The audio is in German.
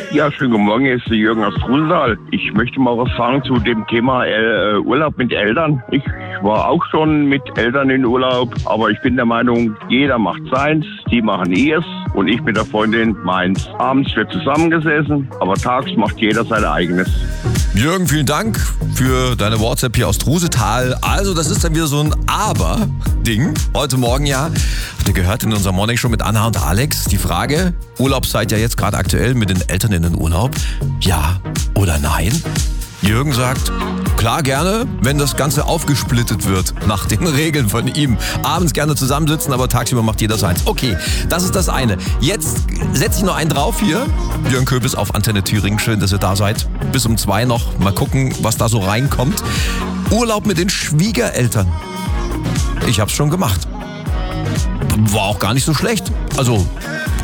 Ja, schönen guten Morgen, hier ist der Jürgen aus Trusenthal. Ich möchte mal was sagen zu dem Thema Urlaub mit Eltern. Ich war auch schon mit Eltern in Urlaub, aber ich bin der Meinung, jeder macht seins, die machen ihrs und ich mit der Freundin meins. Abends wird zusammengesessen, aber tags macht jeder sein eigenes. Jürgen, vielen Dank für deine WhatsApp hier aus Trusenthal. Also, das ist dann wieder so ein Aber-Ding. Heute Morgen ja. Habt ihr gehört in unserer Morning Show mit Anna und Alex? Die Frage, Urlaubszeit ja jetzt gerade aktuell mit den Eltern in den Urlaub. Ja oder nein? Jürgen sagt, klar gerne, wenn das Ganze aufgesplittet wird nach den Regeln von ihm. Abends gerne zusammensitzen, aber tagsüber macht jeder seins. Okay, das ist das eine. Jetzt setze ich noch einen drauf hier. Jürgen Köbis auf Antenne Thüringen. Schön, dass ihr da seid. Bis um 2 noch. Mal gucken, was da so reinkommt. Urlaub mit den Schwiegereltern. Ich hab's schon gemacht. War auch gar nicht so schlecht. Also,